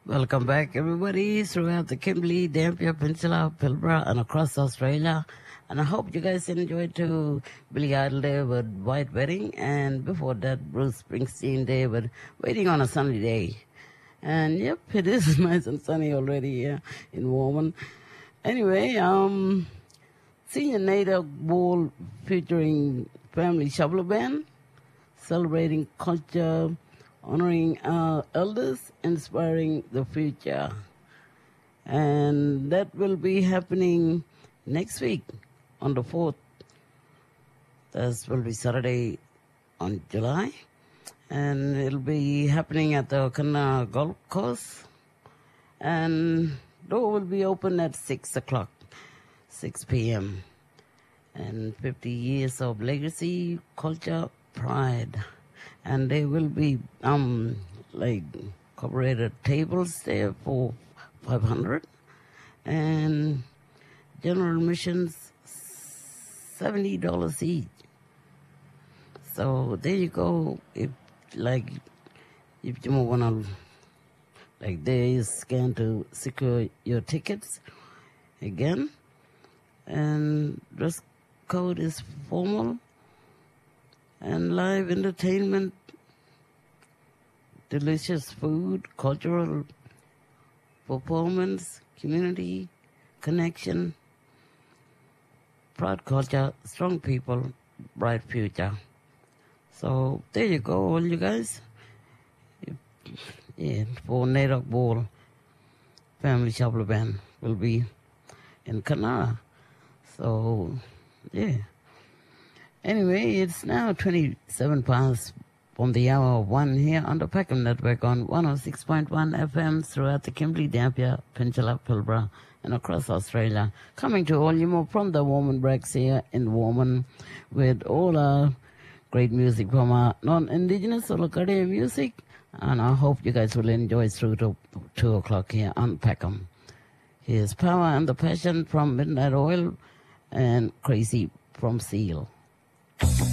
Welcome back, everybody, throughout the Kimberley, Dampier Peninsula, Pilbara, and across Australia. And I hope you guys enjoyed to Billy Idol Day with White Wedding, and before that, Bruce Springsteen Day with Waiting on a Sunny Day. And yep, it is nice and sunny already here in Warman. Anyway, Senior Native Bowl featuring Family Shabla Band, celebrating culture, honoring our elders, inspiring the future. And that will be happening next week on the 4th. That will be Saturday on July. And it'll be happening at the Okana Golf Course. And door will be open at 6 o'clock, 6 p.m. And 50 years of legacy, culture, pride. And there will be like cooperated tables there for 500, and general admissions $70 each. So there you go. If you wanna, like, there is scan to secure your tickets again, and dress code is formal. And live entertainment, delicious food, cultural performance, community connection, proud culture, strong people, bright future. So there you go, all you guys. Yeah, for Nadak Ball, Family Shabla Band will be in Kanara. So, yeah. Anyway, it's now 27 past from the hour of 1 here on the Peckham Network on 106.1 FM throughout the Kimberley, Dampier, Peninsula, Pilbara, and across Australia. Coming to all you more from the Warman Breaks here in Warman with all our great music from our non-Indigenous or Lakadia music. And I hope you guys will enjoy through to 2 o'clock here on Peckham. Here's Power and the Passion from Midnight Oil and Crazy from Seal.